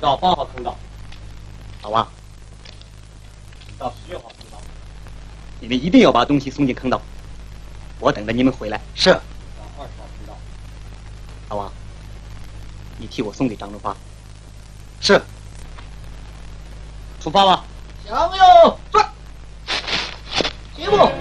到8号通道。 老王， 到16号通道。 你们一定要把东西送进坑道，我等着你们回来。 是。 到20号通道。 老王，你替我送给张荣发。 是。 出发吧。 向右转，起步。